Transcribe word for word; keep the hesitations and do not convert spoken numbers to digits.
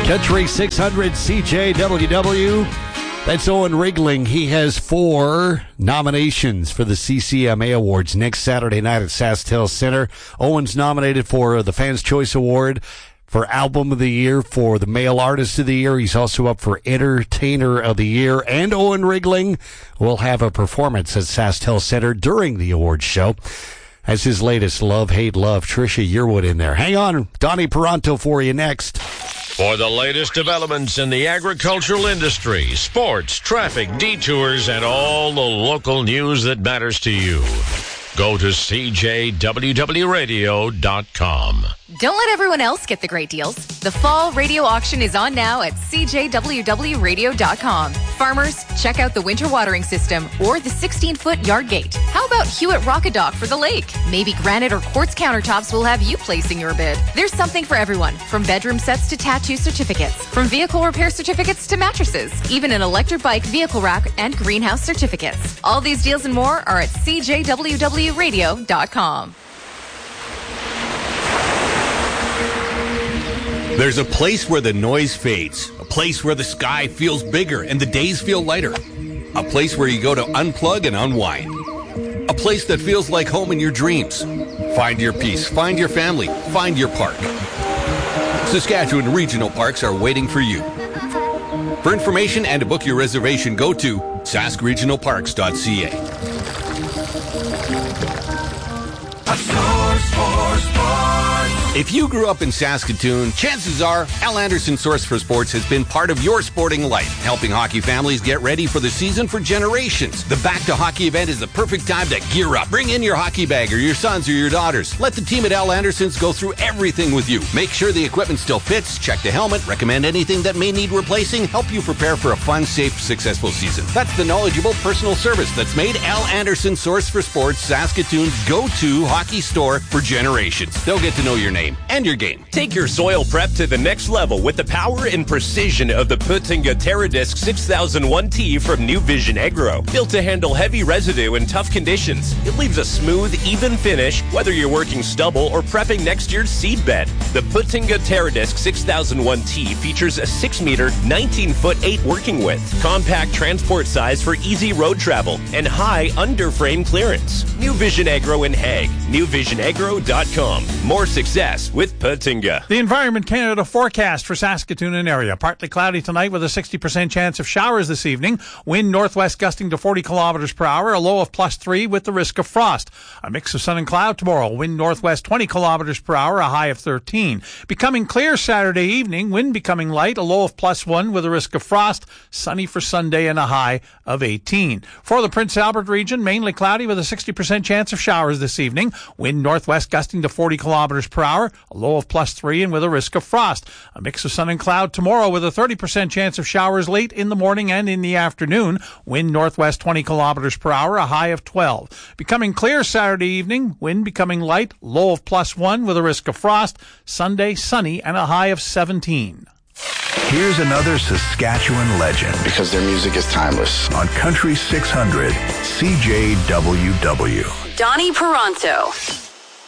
Country six hundred C J W W. That's Owen Rigling. He has four nominations for the C C M A Awards next Saturday night at SaskTel Center. Owen's nominated for the Fans' Choice Award for Album of the Year, for the Male Artist of the Year. He's also up for Entertainer of the Year. And Owen Rigling will have a performance at SaskTel Center during the awards show. As his latest Love, Hate, Love, Trisha Yearwood in there. Hang on, Donnie Peranto for you next. For the latest developments in the agricultural industry, sports, traffic, detours, and all the local news that matters to you, go to C J W W radio dot com. Don't let everyone else get the great deals. The fall radio auction is on now at C J W W radio dot com. Farmers, check out the winter watering system or the sixteen-foot yard gate. How about Hewitt Rockadock for the lake? Maybe granite or quartz countertops will have you placing your bid. There's something for everyone, from bedroom sets to tattoo certificates, from vehicle repair certificates to mattresses, even an electric bike vehicle rack and greenhouse certificates. All these deals and more are at C J W W radio dot com. There's a place where the noise fades, a place where the sky feels bigger and the days feel lighter, a place where you go to unplug and unwind, a place that feels like home in your dreams. Find your peace, find your family, find your park. Saskatchewan Regional Parks are waiting for you. For information and to book your reservation, go to sask regional parks dot c a. A source for sports. If you grew up in Saskatoon, chances are Al Anderson Source for Sports has been part of your sporting life, helping hockey families get ready for the season for generations. The Back to Hockey event is the perfect time to gear up. Bring in your hockey bag or your sons or your daughters. Let the team at Al Anderson's go through everything with you. Make sure the equipment still fits, check the helmet, recommend anything that may need replacing, help you prepare for a fun, safe, successful season. That's the knowledgeable personal service that's made Al Anderson Source for Sports Saskatoon's go-to hockey store for generations. They'll get to know your name and your game. Take your soil prep to the next level with the power and precision of the Puttinga Terradisc six thousand one T from New Vision Agro. Built to handle heavy residue in tough conditions, it leaves a smooth, even finish whether you're working stubble or prepping next year's seed bed. The Puttinga Terradisc six thousand one T features a six meter, nineteen foot eight working width, compact transport size for easy road travel, and high underframe clearance. New Vision Agro in Hague. new vision agro dot com. More success with Puttinga. The Environment Canada forecast for Saskatoon and area. Partly cloudy tonight with a sixty percent chance of showers this evening. Wind northwest gusting to forty kilometers per hour. A low of plus three with the risk of frost. A mix of sun and cloud tomorrow. Wind northwest twenty kilometers per hour. A high of thirteen. Becoming clear Saturday evening. Wind becoming light. A low of plus one with a risk of frost. Sunny for Sunday and a high of eighteen. For the Prince Albert region, mainly cloudy with a sixty percent chance of showers this evening. Wind northwest gusting to forty kilometers per hour. A low of plus three and with a risk of frost. A mix of sun and cloud tomorrow with a thirty percent chance of showers late in the morning and in the afternoon. Wind northwest twenty kilometers per hour, a high of twelve. Becoming clear Saturday evening. Wind becoming light, low of plus one with a risk of frost. Sunday sunny and a high of seventeen. Here's another Saskatchewan legend. Because their music is timeless. On Country six hundred, C J W W. Donnie Peranto.